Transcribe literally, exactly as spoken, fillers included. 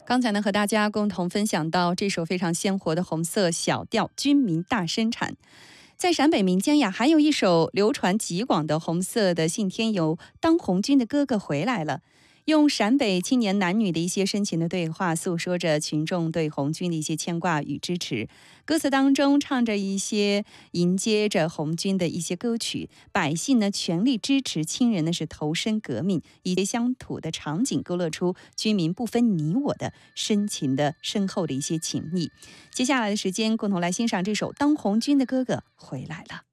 刚才呢，和大家共同分享到这首非常鲜活的红色小调《军民大生产》。在陕北民间呀，还有一首流传极广的红色的信天游《当红军的哥哥回来了》，用陕北青年男女的一些深情的对话，诉说着群众对红军的一些牵挂与支持。歌词当中唱着一些迎接着红军的一些歌曲，百姓呢全力支持亲人呢是投身革命，以及乡土的场景勾勒出军民不分你我的深情的深厚的一些情谊。接下来的时间，共同来欣赏这首《当红军的哥哥回来了》。